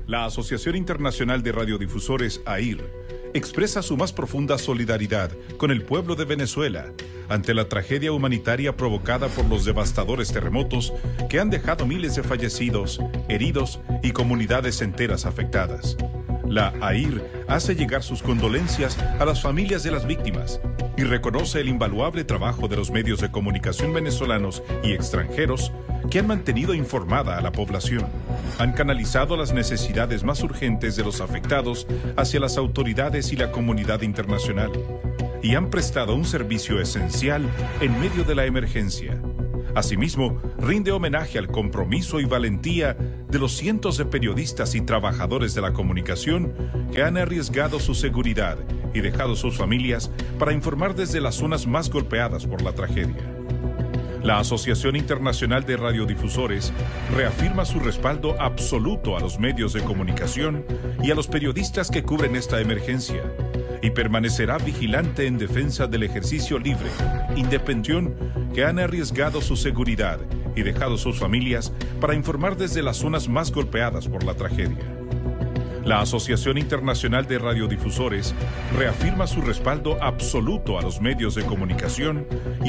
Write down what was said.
La Asociación Internacional de Radiodifusores, AIR, expresa su más profunda solidaridad con el pueblo de Venezuela ante la tragedia humanitaria provocada por los devastadores terremotos que han dejado miles de fallecidos, heridos y comunidades enteras afectadas. La AIR hace llegar sus condolencias a las familias de las víctimas y reconoce el invaluable trabajo de los medios de comunicación venezolanos y extranjeros que han mantenido informada a la población. Han canalizado las necesidades más urgentes de los afectados hacia las autoridades y la comunidad internacional y han prestado un servicio esencial en medio de la emergencia. Asimismo, rinde homenaje al compromiso y valentía de los cientos de periodistas y trabajadores de la comunicación que han arriesgado su seguridad y dejado sus familias para informar desde las zonas más golpeadas por la tragedia. La Asociación Internacional de Radiodifusores reafirma su respaldo absoluto a los medios de comunicación y a los periodistas que cubren esta emergencia y permanecerá vigilante en defensa del ejercicio libre, independiente, que han arriesgado su seguridad y dejado sus familias para informar desde las zonas más golpeadas por la tragedia. La Asociación Internacional de Radiodifusores reafirma su respaldo absoluto a los medios de comunicación y